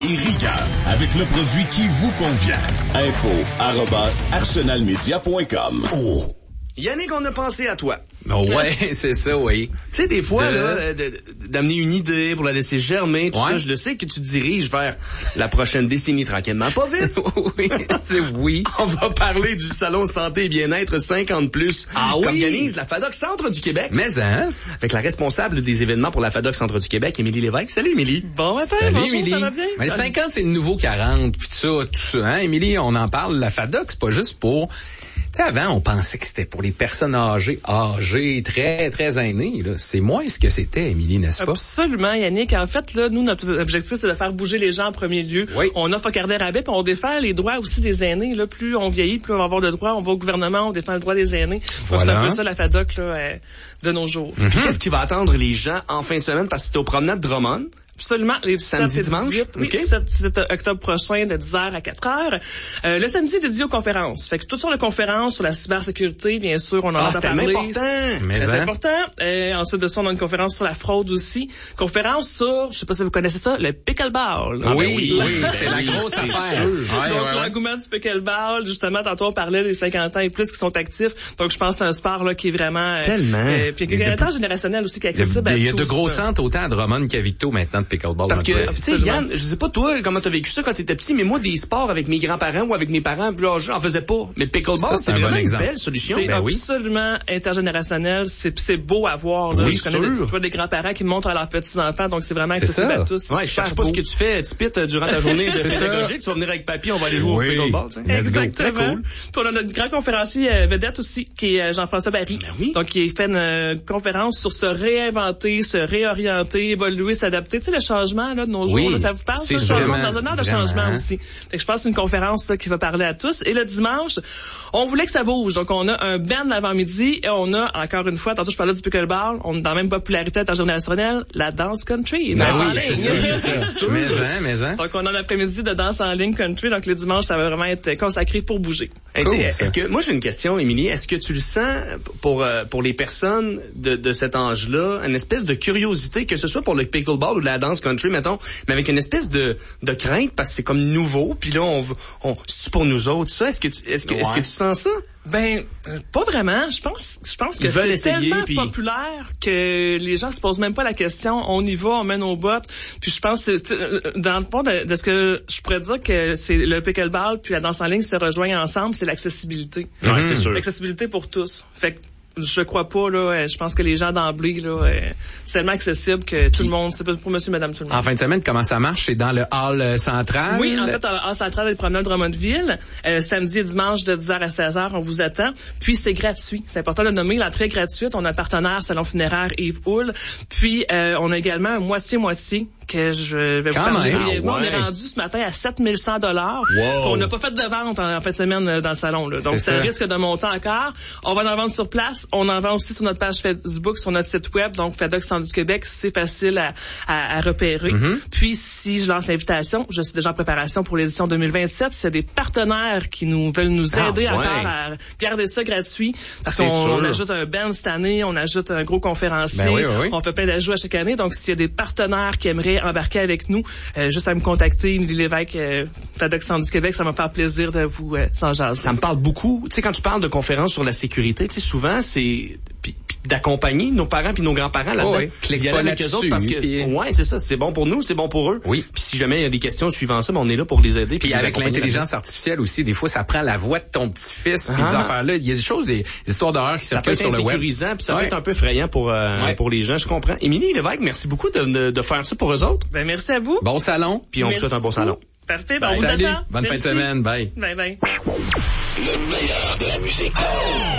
Et rigueur avec le produit qui vous convient. info@arsenalmedia.com. Oh. Yannick, on a pensé à toi. Oh ouais, c'est ça, oui. Tu sais, des fois, d'amener une idée pour la laisser germer, tout ça, je le sais que tu te diriges vers la prochaine décennie tranquillement. Pas vite. Oui. On va parler du Salon Santé et Bien-être 50+. Ah oui. Organise la FADOC Centre du Québec. Mais avec la responsable des événements pour la FADOC Centre du Québec, Émilie Lévesque. Salut, Émilie. Bon matin, salut, bonjour, Émilie. ça va bien? Mais 50, c'est le nouveau 40, puis tout ça, hein, Émilie, on en parle, la FADOC, c'est pas juste pour... Tu sais, avant, on pensait que c'était pour les personnes âgées, très, très aînées, là. C'est moins ce que c'était, Émilie, n'est-ce pas? Absolument, Yannick. En fait, là, nous, notre objectif, c'est de faire bouger les gens en premier lieu. Oui. On offre un quart d'heure rabais, puis on défend les droits aussi des aînés, là. Plus on vieillit, plus on va avoir de droits. On va au gouvernement, on défend le droit des aînés. Donc, c'est un peu ça, la FADOC, là, de nos jours. Puis qu'est-ce qui va attendre les gens en fin de semaine? Parce que c'était au promenade Drummond. Absolument. Les samedi, dimanche? 18, oui, okay. 7 octobre prochain, de 10h à 4h. Le samedi, est dédié aux conférences. Fait que toutes sortes de conférences sur la cybersécurité, bien sûr, on en a parlé. C'est important. Ensuite de ça, on a une conférence sur la fraude aussi. Conférence sur, je sais pas si vous connaissez ça, le pickleball. Oui, c'est la grosse affaire. Donc, l'engouement du pickleball, justement, tantôt on parlait des 50 ans et plus qui sont actifs. Donc, je pense que c'est un sport là qui est vraiment... Tellement. Puis il y a un temps générationnel aussi qui est accessible à tous. Il y a de gros centres, autant à Drummond qu'à Victo maintenant. Pickleball. Parce que, tu sais, Yann, je sais pas toi comment t'as vécu ça quand t'étais petit, mais moi, des sports avec mes grands-parents ou avec mes parents, j'en faisais pas. Mais le pickleball, c'est vraiment une belle solution. C'est absolument intergénérationnel. C'est beau à voir. C'est je connais des grands-parents qui montrent à leurs petits-enfants, donc c'est vraiment accessible à tous. Ouais, je cherche pas ce que tu fais, tu pites durant ta journée de pédagogique. Tu vas venir avec papy, on va aller jouer au pickleball. Exactement. Cool. Puis on a notre grand conférencier vedette aussi, qui est Jean-François Barry. Donc, il fait une conférence sur se réinventer, se réorienter, évoluer, s'adapter. Tu sais, le changement là, de nos jours, là, ça vous parle? C'est ça, changement dans un heure de changement aussi. Fait que je pense que c'est une conférence ça, qui va parler à tous. Et le dimanche, on voulait que ça bouge. Donc, on a un band l'avant-midi et on a, encore une fois, tantôt je parlais du pickleball, on est dans la même popularité intergénérationnelle, la danse country. C'est ça. Mais. Donc, on a l'après-midi de danse en ligne country. Donc, le dimanche, ça va vraiment être consacré pour bouger. Cool, est-ce que, moi, j'ai une question, Émilie. Est-ce que tu le sens pour les personnes de cet âge-là, une espèce de curiosité, que ce soit pour le pickleball ou la danse country, mettons, mais avec une espèce de crainte parce que c'est comme nouveau, puis là c'est pour nous autres ça. Est-ce que tu sens ça? Ben pas vraiment. Je pense que c'est tellement populaire que les gens se posent même pas la question. On y va, on met nos bottes. Puis je pense que dans le fond de ce que je pourrais dire que c'est le pickleball puis la danse en ligne se rejoignent ensemble, c'est l'accessibilité. Ouais, c'est sûr. L'accessibilité pour tous. Fait que je crois pas, là. Je pense que les gens d'emblée, là, c'est tellement accessible que tout le monde, c'est pour monsieur, madame, tout le monde. En fin de semaine, comment ça marche? C'est dans le hall central? Oui, en fait, dans le hall central des promenades de Drummondville. Samedi et dimanche de 10h à 16h, on vous attend. Puis, c'est gratuit. C'est important de le nommer. L'entrée est gratuite. On a un partenaire, Salon funéraire Yves Houle. Puis, on a également un moitié-moitié que je vais vous parler brièvement. On est rendu ce matin à 7100 $. On n'a pas fait de vente en fin de semaine dans le salon, là. Donc, ça risque de monter encore. On va en vendre sur place. On en vend aussi sur notre page Facebook, sur notre site web, donc FADOC Centre du Québec, c'est facile à repérer. Puis, si je lance l'invitation, je suis déjà en préparation pour l'édition 2027. S'il y a des partenaires qui veulent nous aider encore à garder ça gratuit, parce qu'on ajoute un band cette année, on ajoute un gros conférencier, on fait plein d'ajouts à chaque année. Donc, s'il y a des partenaires qui aimeraient embarquer avec nous, juste à me contacter, Émilie Lévesque, FADOC Centre du Québec, ça me faire plaisir de vous s'en jaser. Ça me parle beaucoup. Tu sais, quand tu parles de conférences sur la sécurité, tu sais, souvent, c'est puis d'accompagner nos parents puis nos grands-parents là-dedans. Clique pas avec eux autres parce que c'est ça, c'est bon pour nous, c'est bon pour eux. Oui. Puis si jamais il y a des questions suivant ça, on est là pour les aider. Puis avec l'intelligence artificielle aussi, des fois ça prend la voix de ton petit-fils puis des affaires-là, il y a des choses, des histoires d'horreur qui circulent sur le web. Ça peut être insécurisant puis ça peut être un peu effrayant pour les gens, je comprends. Émilie Lévesque, merci beaucoup de faire ça pour eux autres. Ben merci à vous. Bon salon. Puis on vous souhaite un bon salon. Parfait, on vous attend. Salut, bonne fin de semaine, bye. Bye bye. Le meilleur de la musique.